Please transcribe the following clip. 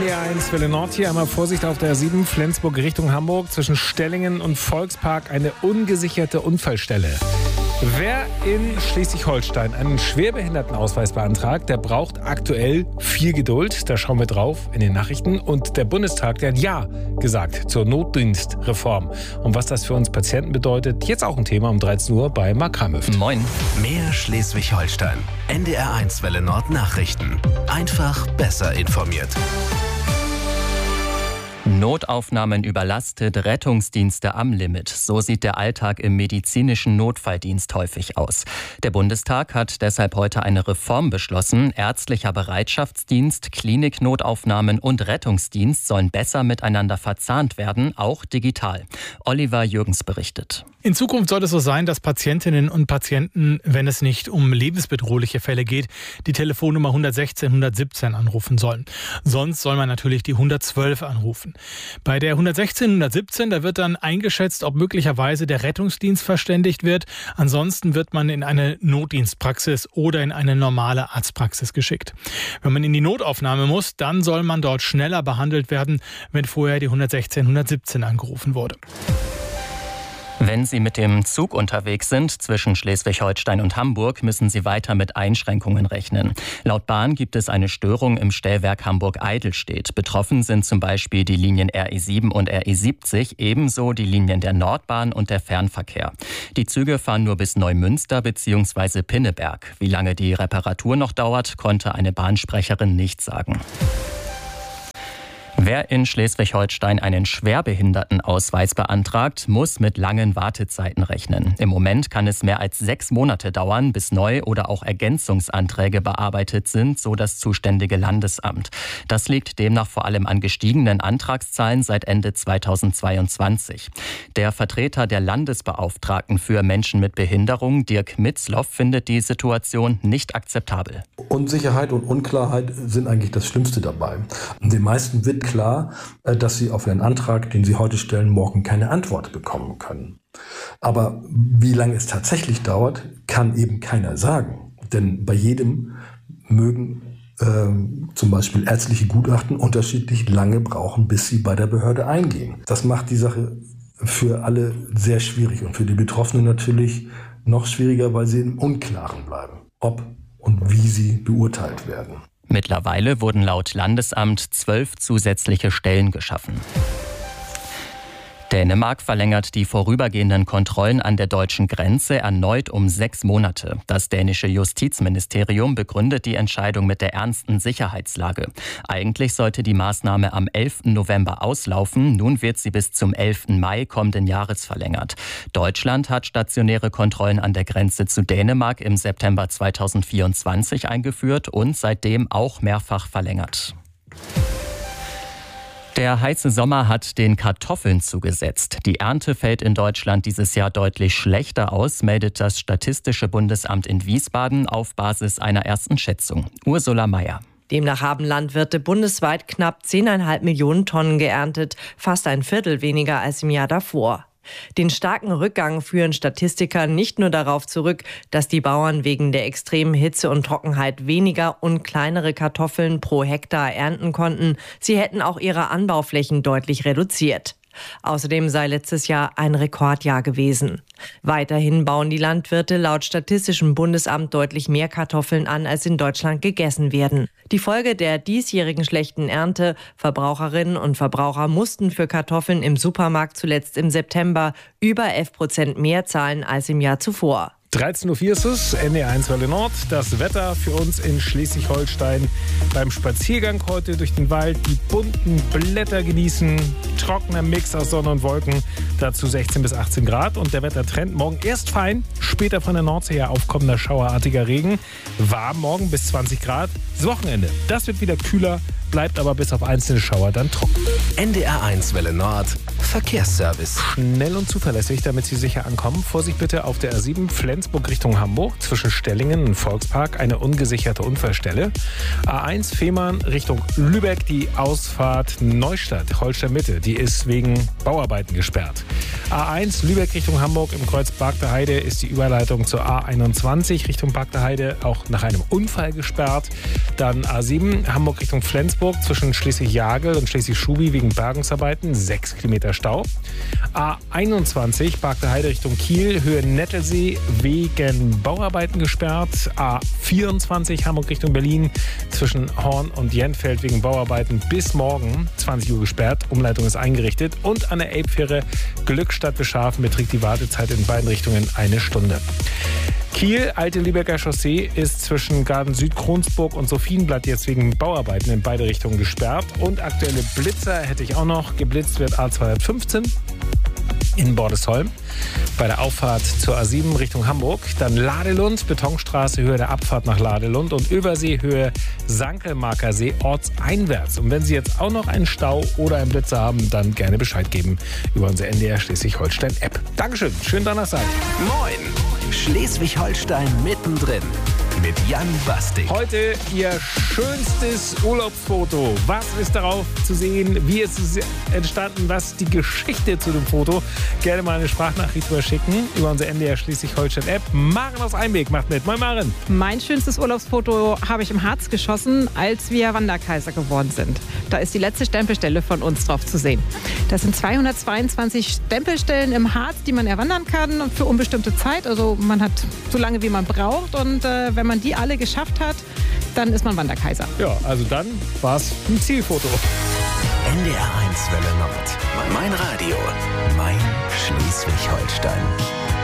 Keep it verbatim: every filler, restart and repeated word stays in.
D R eins Welle Nord hier. Einmal Vorsicht auf der A sieben, Flensburg Richtung Hamburg. Zwischen Stellingen und Volkspark eine ungesicherte Unfallstelle. Wer in Schleswig-Holstein einen Schwerbehindertenausweis beantragt, der braucht aktuell viel Geduld. Da schauen wir drauf in den Nachrichten. Und der Bundestag, der hat Ja gesagt zur Notdienstreform. Und was das für uns Patienten bedeutet, jetzt auch ein Thema um dreizehn Uhr bei Mark Ramöft. Moin. Mehr Schleswig-Holstein. N D R eins Welle Nord Nachrichten. Einfach besser informiert. Notaufnahmen überlastet, Rettungsdienste am Limit. So sieht der Alltag im medizinischen Notfalldienst häufig aus. Der Bundestag hat deshalb heute eine Reform beschlossen. Ärztlicher Bereitschaftsdienst, Kliniknotaufnahmen und Rettungsdienst sollen besser miteinander verzahnt werden, auch digital. Oliver Jürgens berichtet. In Zukunft soll es so sein, dass Patientinnen und Patienten, wenn es nicht um lebensbedrohliche Fälle geht, die Telefonnummer hundertsechzehn hundertsiebzehn anrufen sollen. Sonst soll man natürlich die hundertzwölf anrufen. Bei der hundertsechzehn hundertsiebzehn, da wird dann eingeschätzt, ob möglicherweise der Rettungsdienst verständigt wird. Ansonsten wird man in eine Notdienstpraxis oder in eine normale Arztpraxis geschickt. Wenn man in die Notaufnahme muss, dann soll man dort schneller behandelt werden, wenn vorher die hundertsechzehn hundertsiebzehn angerufen wurde. Wenn Sie mit dem Zug unterwegs sind zwischen Schleswig-Holstein und Hamburg, müssen Sie weiter mit Einschränkungen rechnen. Laut Bahn gibt es eine Störung im Stellwerk Hamburg-Eidelstedt. Betroffen sind zum Beispiel die Linien R E sieben und R E siebzig, ebenso die Linien der Nordbahn und der Fernverkehr. Die Züge fahren nur bis Neumünster bzw. Pinneberg. Wie lange die Reparatur noch dauert, konnte eine Bahnsprecherin nicht sagen. Wer in Schleswig-Holstein einen Schwerbehindertenausweis beantragt, muss mit langen Wartezeiten rechnen. Im Moment kann es mehr als sechs Monate dauern, bis Neu- oder auch Ergänzungsanträge bearbeitet sind, so das zuständige Landesamt. Das liegt demnach vor allem an gestiegenen Antragszahlen seit Ende zweitausendzweiundzwanzig. Der Vertreter der Landesbeauftragten für Menschen mit Behinderung, Dirk Mitzloff, findet die Situation nicht akzeptabel. Unsicherheit und Unklarheit sind eigentlich das Schlimmste dabei. Den meisten wird klar, dass sie auf ihren Antrag, den sie heute stellen, morgen keine Antwort bekommen können. Aber wie lange es tatsächlich dauert, kann eben keiner sagen. Denn bei jedem mögen äh, zum Beispiel ärztliche Gutachten unterschiedlich lange brauchen, bis sie bei der Behörde eingehen. Das macht die Sache für alle sehr schwierig und für die Betroffenen natürlich noch schwieriger, weil sie im Unklaren bleiben, ob und wie sie beurteilt werden. Mittlerweile wurden laut Landesamt zwölf zusätzliche Stellen geschaffen. Dänemark verlängert die vorübergehenden Kontrollen an der deutschen Grenze erneut um sechs Monate. Das dänische Justizministerium begründet die Entscheidung mit der ernsten Sicherheitslage. Eigentlich sollte die Maßnahme am elften November auslaufen. Nun wird sie bis zum elften Mai kommenden Jahres verlängert. Deutschland hat stationäre Kontrollen an der Grenze zu Dänemark im September zweitausendvierundzwanzig eingeführt und seitdem auch mehrfach verlängert. Der heiße Sommer hat den Kartoffeln zugesetzt. Die Ernte fällt in Deutschland dieses Jahr deutlich schlechter aus, meldet das Statistische Bundesamt in Wiesbaden auf Basis einer ersten Schätzung. Ursula Mayer. Demnach haben Landwirte bundesweit knapp zehn Komma fünf Millionen Tonnen geerntet, fast ein Viertel weniger als im Jahr davor. Den starken Rückgang führen Statistiker nicht nur darauf zurück, dass die Bauern wegen der extremen Hitze und Trockenheit weniger und kleinere Kartoffeln pro Hektar ernten konnten, sie hätten auch ihre Anbauflächen deutlich reduziert. Außerdem sei letztes Jahr ein Rekordjahr gewesen. Weiterhin bauen die Landwirte laut Statistischem Bundesamt deutlich mehr Kartoffeln an, als in Deutschland gegessen werden. Die Folge der diesjährigen schlechten Ernte: Verbraucherinnen und Verbraucher mussten für Kartoffeln im Supermarkt zuletzt im September über elf Prozent mehr zahlen als im Jahr zuvor. dreizehn Uhr vier ist es, N D R eins Welle Nord. Das Wetter für uns in Schleswig-Holstein beim Spaziergang heute durch den Wald. Die bunten Blätter genießen, trockener Mix aus Sonne und Wolken. Dazu sechzehn bis achtzehn Grad. Und der Wettertrend morgen erst fein, später von der Nordsee her aufkommender schauerartiger Regen. Warm morgen bis zwanzig Grad. Das Wochenende, das wird wieder kühler, bleibt aber bis auf einzelne Schauer dann trocken. N D R eins Welle Nord Verkehrsservice. Schnell und zuverlässig, damit Sie sicher ankommen. Vorsicht bitte auf der A sieben Flensburg Richtung Hamburg. Zwischen Stellingen und Volkspark eine ungesicherte Unfallstelle. A eins Fehmarn Richtung Lübeck, die Ausfahrt Neustadt, Holstein Mitte. Die ist wegen Bauarbeiten gesperrt. A eins Lübeck Richtung Hamburg im Kreuz Bargter Heide ist die Überleitung zur A einundzwanzig Richtung Bargter Heide auch nach einem Unfall gesperrt. Dann A sieben Hamburg Richtung Flensburg. Süd-Regensburg zwischen Schleswig-Jagel und Schleswig-Schubi wegen Bergungsarbeiten, sechs Kilometer Stau. A einundzwanzig Bargte-Heide Richtung Kiel, Höhe Nettelsee wegen Bauarbeiten gesperrt. A vierundzwanzig Hamburg Richtung Berlin zwischen Horn und Jenfeld wegen Bauarbeiten bis morgen zwanzig Uhr gesperrt. Umleitung ist eingerichtet. Und an der Elbfähre Glückstadt-Beschafen beträgt die Wartezeit in beiden Richtungen eine Stunde. Kiel, Alte Lübecker Chaussee, ist zwischen Garden Süd-Kronsburg und Sophienblatt jetzt wegen Bauarbeiten in beide Richtungen gesperrt. Und aktuelle Blitzer hätte ich auch noch. Geblitzt wird A zweihundertfünfzehn in Bordesholm bei der Auffahrt zur A sieben Richtung Hamburg. Dann Ladelund, Betonstraße, Höhe der Abfahrt nach Ladelund und Übersee, Höhe Sankelmarker See, ortseinwärts. Und wenn Sie jetzt auch noch einen Stau oder einen Blitzer haben, dann gerne Bescheid geben über unsere N D R Schleswig-Holstein-App. Dankeschön, schönen Donnerstag. Moin, Schleswig-Holstein mittendrin mit Jan Bastik. Heute Ihr schönstes Urlaubsfoto. Was ist darauf zu sehen? Wie ist es entstanden? Was ist die Geschichte zu dem Foto? Gerne mal eine Sprachnachricht überschicken über unsere N D R Schleswig-Holstein-App. Maren aus Einweg macht mit. Moin Maren. Mein schönstes Urlaubsfoto habe ich im Harz geschossen, als wir Wanderkaiser geworden sind. Da ist die letzte Stempelstelle von uns drauf zu sehen. Das sind zweihundertzweiundzwanzig Stempelstellen im Harz, die man erwandern kann für unbestimmte Zeit. Also man hat so lange, wie man braucht. Und äh, wenn man die alle geschafft hat, dann ist man Wanderkaiser. Ja, also dann war es ein Zielfoto. N D R eins Welle Nord. Mein Radio. Mein Schleswig-Holstein.